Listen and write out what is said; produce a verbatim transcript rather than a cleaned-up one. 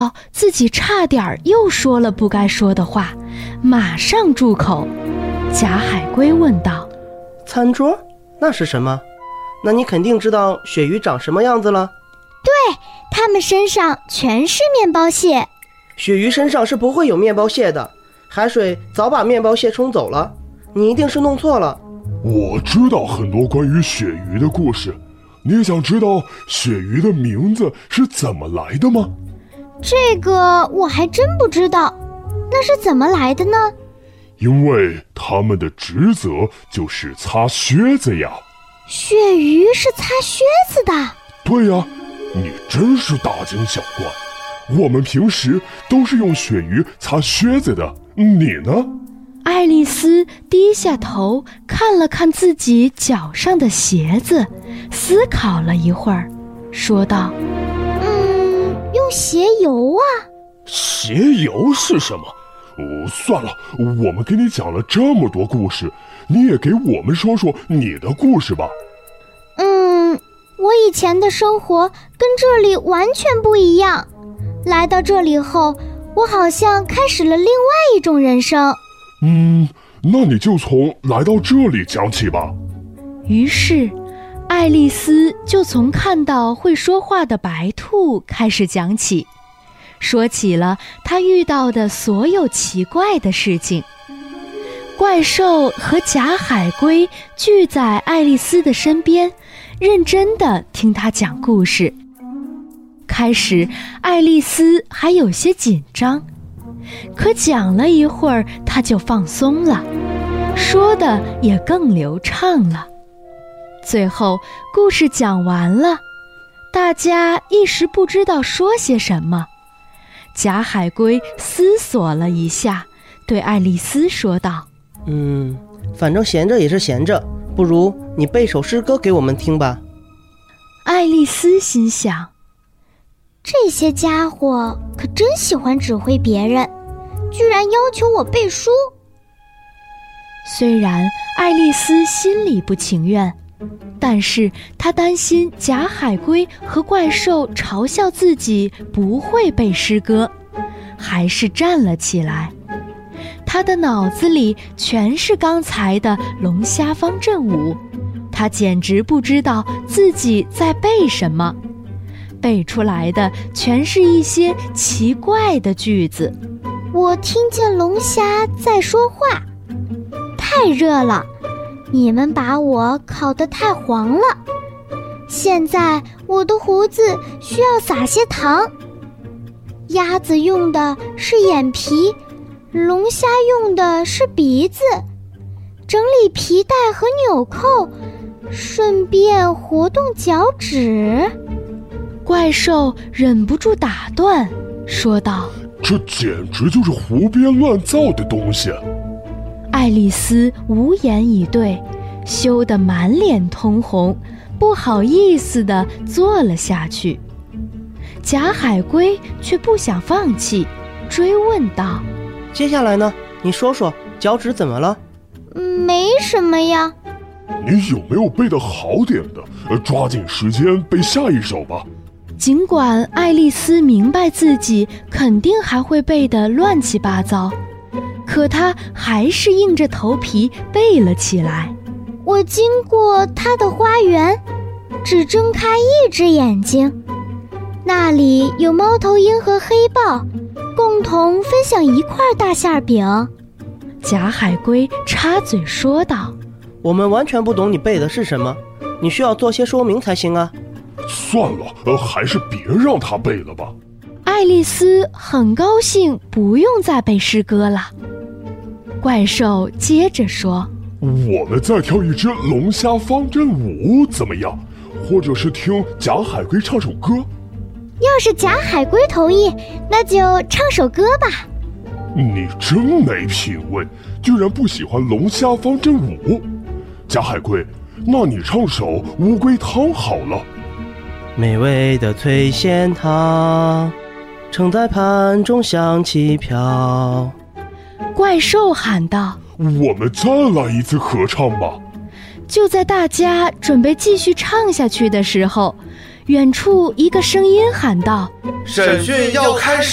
自己差点又说了不该说的话，马上住口。贾海龟问道： 餐桌？那是什么？那你肯定知道鳕鱼长什么样子了。 对，它们身上全是面包屑。 鳕鱼身上是不会有面包屑的，海水早把面包屑冲走了，你一定是弄错了。 我知道很多关于鳕鱼的故事，你想知道鳕鱼的名字是怎么来的吗？ 这个我还真不知道，那是怎么来的呢？ 因为他们的职责就是擦靴子呀。 鳕鱼是擦靴子的？ 对呀，你真是大惊小怪。我们平时都是用鳕鱼擦靴子的，你呢？ 爱丽丝低下头看了看自己脚上的鞋子，思考了一会儿，说道： 嗯，用鞋油啊。 鞋油是什么？哦，算了，我们给你讲了这么多故事，你也给我们说说你的故事吧。 嗯，我以前的生活跟这里完全不一样，来到这里后，我好像开始了另外一种人生。 嗯，那你就从来到这里讲起吧。 于是爱丽丝就从看到会说话的白兔开始讲起，说起了她遇到的所有奇怪的事情。怪兽和贾海龟聚在爱丽丝的身边，认真地听她讲故事。开始爱丽丝还有些紧张，可讲了一会儿她就放松了，说的也更流畅了。最后故事讲完了，大家一时不知道说些什么。贾海龟思索了一下，对爱丽丝说道： 嗯，反正闲着也是闲着，不如你背首诗歌给我们听吧。 爱丽丝心想， 这些家伙可真喜欢指挥别人，居然要求我背书。 虽然爱丽丝心里不情愿，但是她担心贾海龟和怪兽嘲笑自己不会背诗歌，还是站了起来。她的脑子里全是刚才的龙虾方阵舞，她简直不知道自己在背什么，背出来的全是一些奇怪的句子。 我听见龙虾在说话，太热了，你们把我烤得太黄了，现在我的胡子需要撒些糖。鸭子用的是眼皮，龙虾用的是鼻子，整理皮带和纽扣，顺便活动脚趾。 怪兽忍不住打断，说道： 这简直就是胡编乱造的东西。 爱丽丝无言以对，羞得满脸通红，不好意思地坐了下去。贾海龟却不想放弃，追问道： 接下来呢？你说说，脚趾怎么了？ 没什么呀。 你有没有背得好点的？抓紧时间背下一首吧。 尽管爱丽丝明白自己肯定还会背得乱七八糟，可她还是硬着头皮背了起来。 我经过她的花园，只睁开一只眼睛，那里有猫头鹰和黑豹，共同分享一块大馅饼。 贾海龟插嘴说道： 我们完全不懂你背的是什么，你需要做些说明才行啊。 算了，呃，还是别让他背了吧。 爱丽丝很高兴不用再背诗歌了。怪兽接着说： 我们再跳一支龙虾方阵舞怎么样？或者是听贾海龟唱首歌？ 要是贾海龟同意，那就唱首歌吧。 你真没品味，居然不喜欢龙虾方阵舞。贾海龟，那你唱首乌龟汤好了。 美味的脆馅汤，盛在盘中香气飘。 怪兽喊道： 我们再来一次合唱吧。 就在大家准备继续唱下去的时候，远处一个声音喊道： 审讯要开始。